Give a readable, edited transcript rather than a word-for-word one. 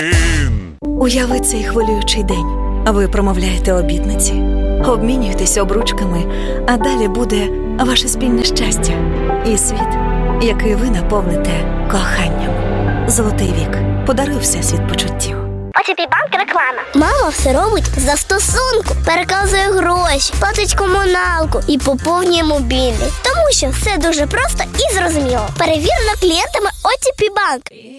Уяви цей хвилюючий день. Ви промовляєте обітниці, обмінюєтесь обручками, а далі буде ваше спільне щастя і світ, який ви наповните коханням. Золотий вік. Подаруй всесвіт почуттів. ОТП банк реклама. Мама все робить за стосунку. Переказує гроші, платить комуналку і поповнює мобільний. Тому що все дуже просто і зрозуміло. Перевірено клієнтами ОТП банк.